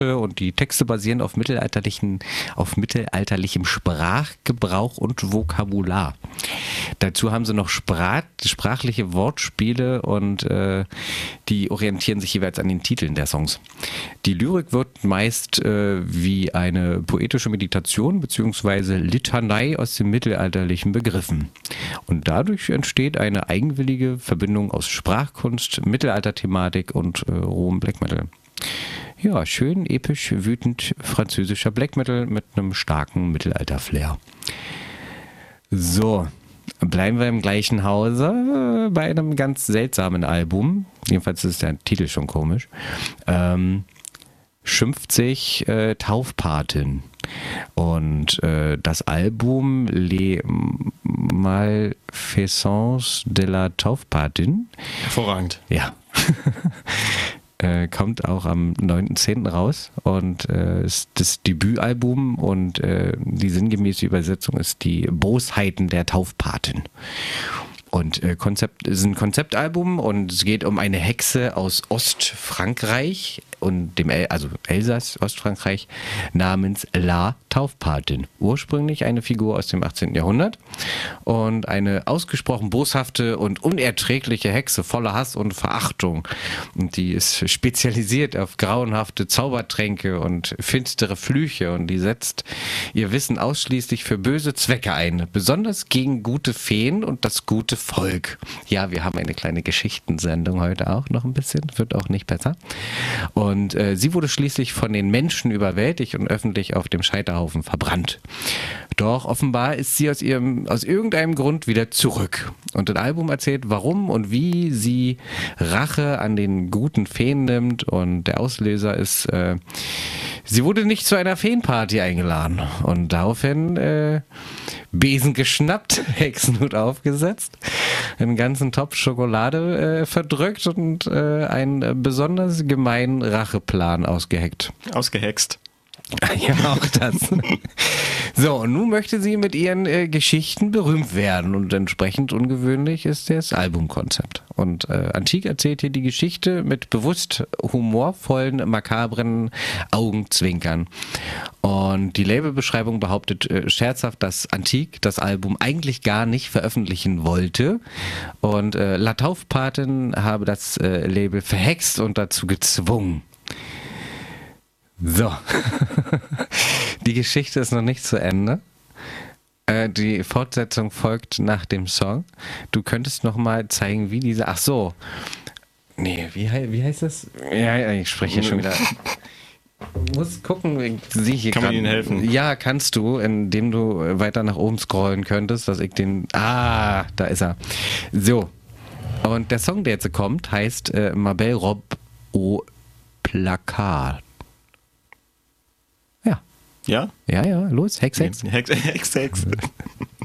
und die Texte basieren auf mittelalterlichem Sprachgebrauch und Vokabular. Dazu haben sie noch sprachliche Wortspiele und die orientieren sich jeweils an den Titeln der Songs. Die Lyrik wird meist wie eine poetische Meditation bzw. Litanei aus den mittelalterlichen Begriffen. Und dadurch entsteht eine eigenwillige Verbindung aus Sprachkunst, Mittelalterthematik und rohem Black Metal. Ja, schön, episch, wütend, französischer Black Metal mit einem starken Mittelalter-Flair. So, bleiben wir im gleichen Hause bei einem ganz seltsamen Album. Jedenfalls ist der Titel schon komisch. Schimpft sich Taufpatin. Und das Album Les Malfaisances de la Taufpatin. Hervorragend. Ja. Kommt auch am 9.10. raus und ist das Debütalbum und die sinngemäße Übersetzung ist die Bosheiten der Taufpatin. Und ist ein Konzeptalbum und es geht um eine Hexe aus Ostfrankreich und also Elsass, Ostfrankreich, namens La Taufpatin. Ursprünglich eine Figur aus dem 18. Jahrhundert und eine ausgesprochen boshafte und unerträgliche Hexe voller Hass und Verachtung. Und die ist spezialisiert auf grauenhafte Zaubertränke und finstere Flüche und die setzt ihr Wissen ausschließlich für böse Zwecke ein, besonders gegen gute Feen und das gute Volk. Ja, wir haben eine kleine Geschichtensendung heute auch noch ein bisschen, wird auch nicht besser. Und sie wurde schließlich von den Menschen überwältigt und öffentlich auf dem Scheiterhaufen verbrannt. Doch offenbar ist sie aus irgendeinem Grund wieder zurück. Und das Album erzählt, warum und wie sie Rache an den guten Feen nimmt. Und der Auslöser ist, sie wurde nicht zu einer Feenparty eingeladen. Und daraufhin Besen geschnappt, Hexenhut aufgesetzt, einen ganzen Topf Schokolade verdrückt und einen besonders gemeinen Racheplan ausgehext. Ja, auch das. So, und nun möchte sie mit ihren Geschichten berühmt werden und entsprechend ungewöhnlich ist das Albumkonzept. Und Antique erzählt hier die Geschichte mit bewusst humorvollen, makabren Augenzwinkern. Und die Labelbeschreibung behauptet scherzhaft, dass Antique das Album eigentlich gar nicht veröffentlichen wollte. Und La Taufpatin habe das Label verhext und dazu gezwungen. So, die Geschichte ist noch nicht zu Ende. Die Fortsetzung folgt nach dem Song. Du könntest noch mal zeigen, wie diese... Ach so. Nee, wie heißt das? Ja, ich spreche hier schon wieder. Ich muss gucken, sehe ich hier Kann man Ihnen helfen? Ja, kannst du, indem du weiter nach oben scrollen könntest, dass ich den... Ah, da ist er. So. Und der Song, der jetzt kommt, heißt Mabel Rob au Placard. Ja? Ja, los, Hex. Hex.